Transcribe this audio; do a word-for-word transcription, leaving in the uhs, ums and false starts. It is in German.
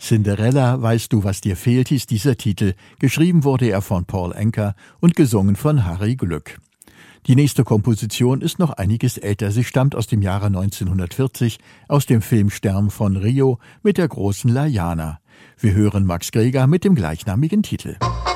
Cinderella, weißt du, was dir fehlt, hieß dieser Titel. Geschrieben wurde er von Paul Anka und gesungen von Harry Glück. Die nächste Komposition ist noch einiges älter. Sie stammt aus dem Jahre neunzehnhundertvierzig, aus dem Film Stern von Rio mit der großen Lajana. Wir hören Max Greger mit dem gleichnamigen Titel.